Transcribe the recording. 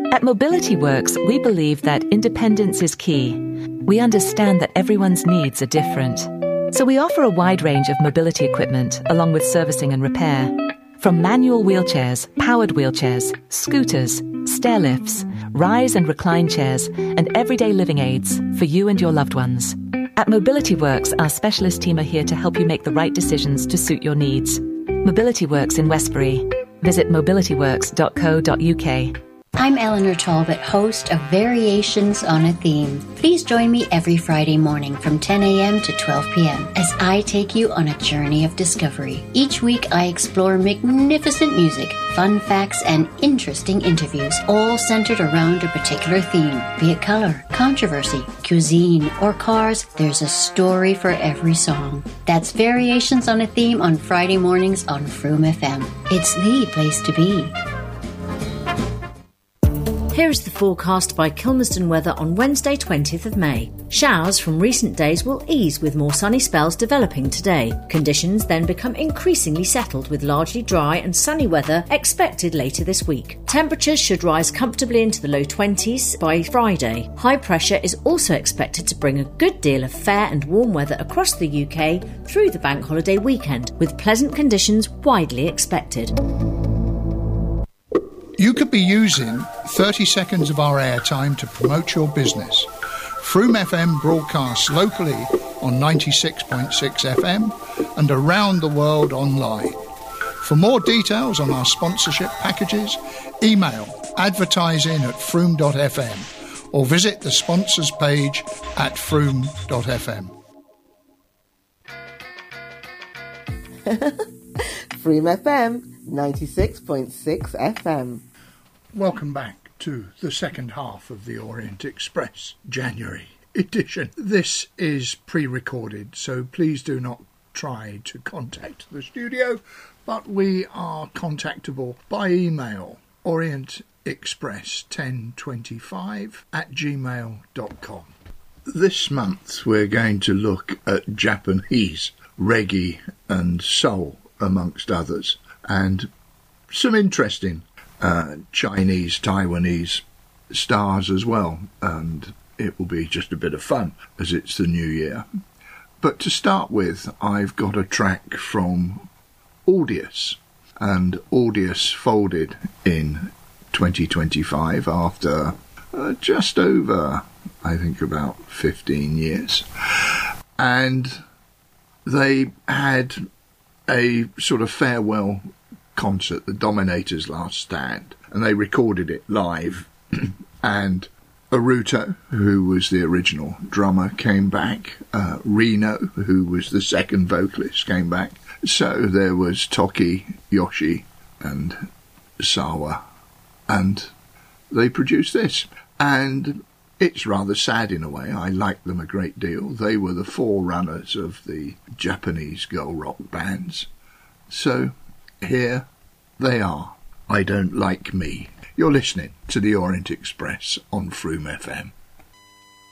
At Mobility Works, we believe that independence is key. We understand that everyone's needs are different. So we offer a wide range of mobility equipment, along with servicing and repair. From manual wheelchairs, powered wheelchairs, scooters, stair lifts, rise and recline chairs, and everyday living aids for you and your loved ones. At Mobility Works, our specialist team are here to help you make the right decisions to suit your needs. Mobility Works in Westbury. Visit mobilityworks.co.uk. I'm Eleanor Talbot, host of Variations on a Theme. Please join me every Friday morning from 10 a.m. to 12 p.m. as I take you on a journey of discovery. Each week I explore magnificent music, fun facts, and interesting interviews, all centered around a particular theme. Be it color, controversy, cuisine, or cars, there's a story for every song. That's Variations on a Theme on Friday mornings on Froome FM. It's the place to be. Here is the forecast by Kilmersdon Weather on Wednesday 20th of May. Showers from recent days will ease with more sunny spells developing today. Conditions then become increasingly settled with largely dry and sunny weather expected later this week. Temperatures should rise comfortably into the low 20s by Friday. High pressure is also expected to bring a good deal of fair and warm weather across the UK through the bank holiday weekend, with pleasant conditions widely expected. You could be using 30 seconds of our airtime to promote your business. Froome FM broadcasts locally on 96.6 FM and around the world online. For more details on our sponsorship packages, email advertising@froome.fm or visit the sponsors page at froome.fm. Froome FM 96.6 FM. Welcome back to the second half of the Orient Express January edition. This is pre-recorded, so please do not try to contact the studio, but we are contactable by email, orientexpress1025@gmail.com. This month we're going to look at Japanese reggae and soul, amongst others, and some interesting Chinese, Taiwanese stars as well, and it will be just a bit of fun as it's the new year. But to start with, I've got a track from Audius, and Audius folded in 2025 after just over, I think, about 15 years, and they had a sort of farewell concert, the Dominators' Last Stand, and they recorded it live. And Aruto, who was the original drummer, came back. Reno, who was the second vocalist, came back. So there was Toki, Yoshi and Sawa, and they produced this. And it's rather sad in a way. I like them a great deal. They were the forerunners of the Japanese girl rock bands. So here they are. I Don't Like Me. You're listening to the Orient Express on Froome FM.